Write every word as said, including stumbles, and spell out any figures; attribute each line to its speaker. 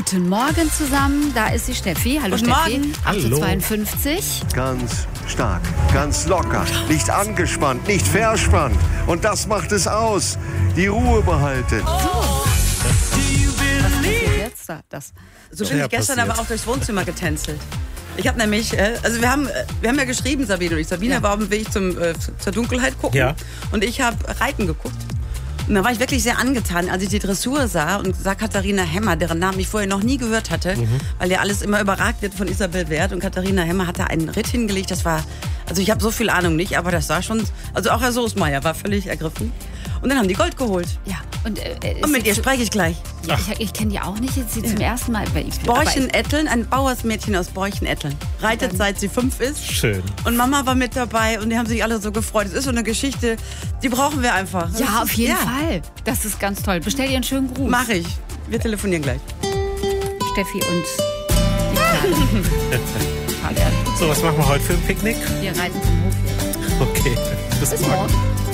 Speaker 1: Guten Morgen zusammen, da ist die Steffi. Hallo
Speaker 2: Guten
Speaker 1: Steffi.
Speaker 2: Morgen.
Speaker 1: acht Uhr zweiundfünfzig.
Speaker 3: Ganz stark, ganz locker, nicht angespannt, nicht verspannt. Und das macht es aus. Die Ruhe behalten.
Speaker 1: Was passiert jetzt? Da, das.
Speaker 2: So bin ich gestern aber auch durchs Wohnzimmer getänzelt. Ich habe nämlich, äh, also wir haben, äh, wir haben ja geschrieben, Sabine und ich. Sabine
Speaker 1: Ja.
Speaker 2: war auf dem Weg zum, äh, zur Dunkelheit gucken.
Speaker 4: Ja.
Speaker 2: Und ich habe Reiten geguckt. Und da war ich wirklich sehr angetan, als ich die Dressur sah und sah Katharina Hemmer, deren Namen ich vorher noch nie gehört hatte, mhm. weil ja alles immer überragt wird von Isabel Wert. Und Katharina Hemmer hatte einen Ritt hingelegt, das war, also ich habe so viel Ahnung nicht, aber das war schon, also auch Herr Soßmeier war völlig ergriffen. Und dann haben die Gold geholt.
Speaker 1: Ja. Und, äh,
Speaker 2: Und mit ihr spreche ich gleich.
Speaker 1: Ja, ich ich kenne die auch nicht, jetzt sie zum ersten Mal. Weil ich,
Speaker 2: Borchen-Etteln, ein Bauersmädchen aus Borchen-Etteln. Reitet
Speaker 1: Dann-
Speaker 2: seit sie fünf ist.
Speaker 4: Schön.
Speaker 2: Und Mama war mit dabei und die haben sich alle so gefreut. Es ist so eine Geschichte, die brauchen wir einfach. Das
Speaker 1: Ja,
Speaker 2: ist-
Speaker 1: auf jeden
Speaker 2: ja,
Speaker 1: Fall. Das ist ganz toll. Bestell dir einen schönen Gruß.
Speaker 2: Mach ich. Wir telefonieren gleich.
Speaker 1: Steffi und die Kleine. Fabian.
Speaker 4: So, was machen wir heute für ein Picknick?
Speaker 1: Wir reiten zum Hof hier.
Speaker 4: Okay. Bis,
Speaker 1: Bis
Speaker 4: morgen.
Speaker 1: morgen.